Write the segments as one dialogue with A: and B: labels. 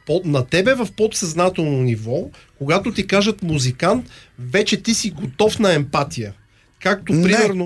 A: на тебе в подсъзнателно ниво, когато ти кажат музикант, вече ти си готов на емпатия. Както примерно,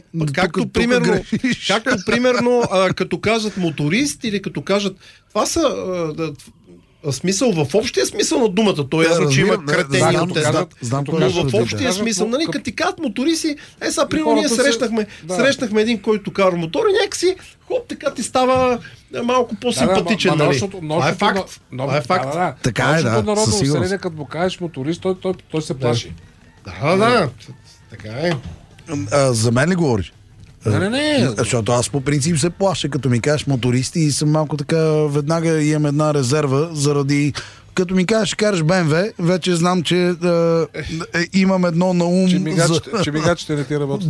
A: като кажат моторист или като кажат, това са смисъл в общия смисъл на думата. Той ясно, че има кретени от тези. Но в общия смисъл, нали, като ти казват моториси, сега примерно ние срещнахме един, който кара мотор и някакси, хоп, така ти става малко по-симпатичен, нали? Това е факт. Това е факт.
B: Така е, да.
C: Народно население, като му кажеш моторист, той се плаши.
A: Да. Така е.
B: За мен ли говориш?
C: Не.
B: Защото аз по принцип се плаша, като ми кажеш мотористи и съм малко така, веднага имам една резерва, заради като ми кажеш, караш БМВ, вече знам, че имам едно на ум.
C: Че мигачите не ти работят.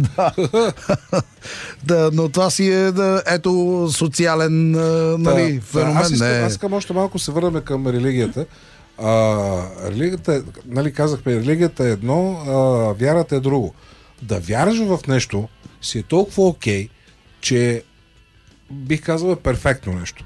B: Да, но това си е ето социален нали, феномен.
C: Аз искам още малко се върнем към религията. Религията, нали казахме, религията е едно, вярата е друго. Да вярваш в нещо си е толкова окей, че бих казал е перфектно нещо.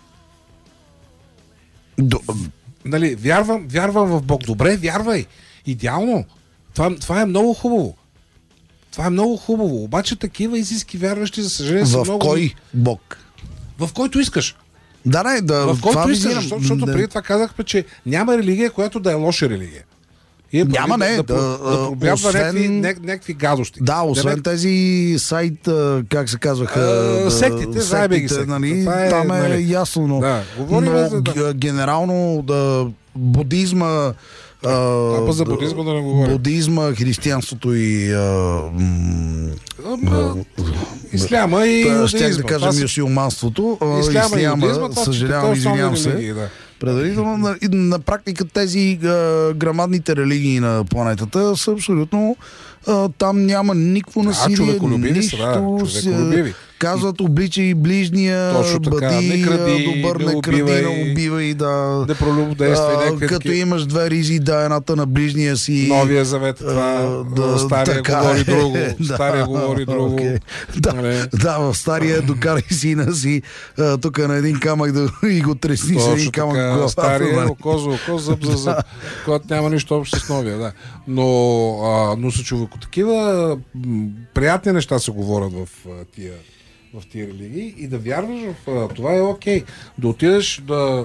C: Нали, вярвам в Бог. Добре, вярвай. Идеално. Това е много хубаво. Това е много хубаво. Обаче такива истински вярващи, за съжаление, са много...
B: В кой Бог?
C: В който искаш.
B: В
C: който искаш, защото преди това казахме, че няма религия, която да е лоша религия.
B: Няма,
C: да пробягва някакви гадости.
B: Да, освен тези сайт, как се казваха,
C: сектите, заеби ги секти.
B: Нали, там е ясно, но генерално будизма,
C: за будизма да не говорим.
B: Будизма, християнството и
C: исляма и юдаизма.
B: Щях да кажа мюсюлманството. Исляма, съжалявам, извинявам се. Предварително, на практика тези грамадните религии на планетата са абсолютно там няма никакво насилие, нищо. Казват, обличай ближния, бъди добър, не кради, не убивай, като имаш две ризи, едната на ближния си.
C: Новия завет, стария говори друго. Стария говори друго.
B: Да, в стария докарай сина си тук на един камък и го тресни с един камък в главата.
C: Стария око, зъб за зъб, когато няма нищо общо с новия, да. Но са човеко такива приятни неща се говорят в тия религии и да вярваш в това е окей. Да отидеш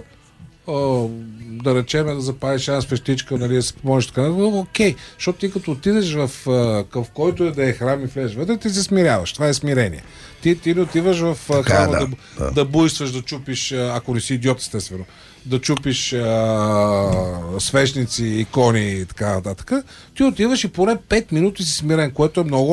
C: да речем да запалиш една свещичка, нали, да се помолиш така, окей. Защото ти като отидеш в който е да е храм и влезеш вътре, ти се смиряваш. Това е смирение. Ти не отиваш в храма да буйстваш, да чупиш, ако не си идиот, естествено, да чупиш свещници, икони и така нататък. Ти отиваш и поне 5 минути си смирен, което е много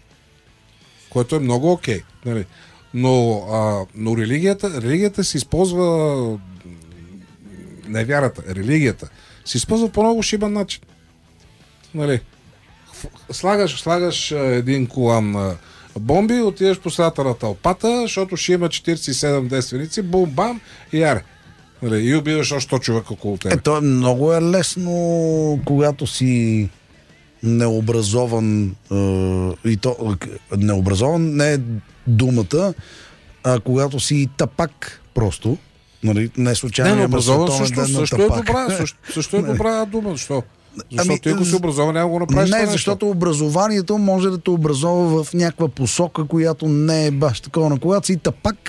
C: окей. Нали? Но религията се използва, не вярата, религията се използва по много шибан начин. Нали? Слагаш един колан бомби, отидеш по средата на тълпата, защото ще има 47 действеници, бум-бам и яре. И убиваш още 100 човека около тебе.
B: То е много лесно, когато си необразован, и то необразован не е думата, а когато си тапак просто. Нали, не случайно
C: има световен ден на тапак. Също е добра дума. Защо? Защото ти ако си образован, няма го направиш.
B: Не, защото образованието може да те образова в някаква посока, която не е баш такова. Но когато си тапак,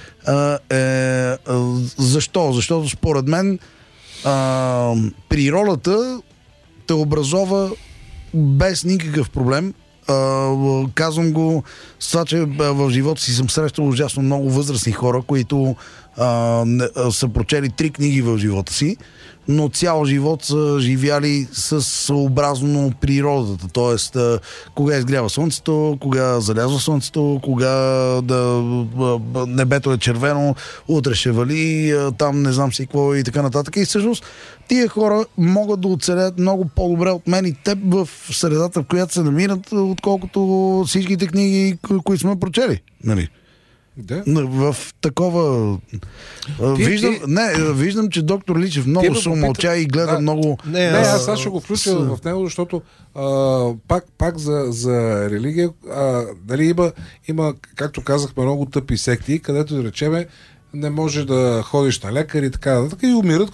B: защо? Защото според мен природата те образова без никакъв проблем. Казвам го с това, че в живота си съм срещал ужасно много възрастни хора, които са прочели 3 книги в живота си, но цял живот са живяли съобразно природата. Тоест, кога изгрява слънцето, кога залязва слънцето, кога небето е червено, утре ще вали, там не знам си какво и така нататък. И всъщност тия хора могат да оцелят много по-добре от мен и теб в средата, в която се намират, отколкото всичките книги, които сме прочели. Нали?
C: Да.
B: В такова... Виждам, че доктор Личев много се умълча и гледа много...
C: Аз ще го включа в него, защото пак за религия дали има, както казахме, много тъпи секти, където да речеме не може да ходиш на лекар и така нататък и умират